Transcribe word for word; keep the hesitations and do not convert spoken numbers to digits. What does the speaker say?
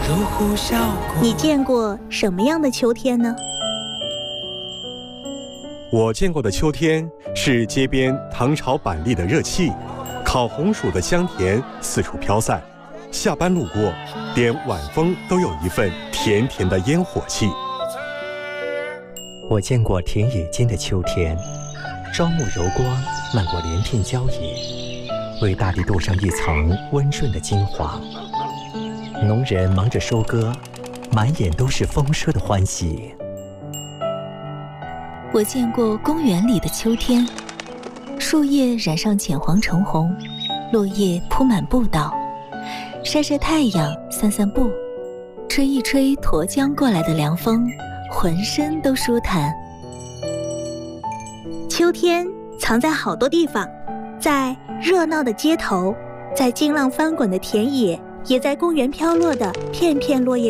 你见过什么样的秋天呢？ 我见过的秋天是街边糖炒板栗的热气，烤红薯的香甜四处飘散，下班路过，连晚风都有一份甜甜的烟火气。 我见过田野间的秋天，朝暮柔光漫过连片郊野，为大地镀上一层温润的金黄。农人忙着收割，满眼都是丰收的欢喜。 我见过公园里的秋天，树叶染上浅黄橙红，落叶铺满步道，晒晒太阳，散散步，吹一吹沱江过来的凉风，浑身都舒坦。 秋天藏在好多地方，在热闹的街头，在惊浪翻滚的田野，也在公园飘落的片片落叶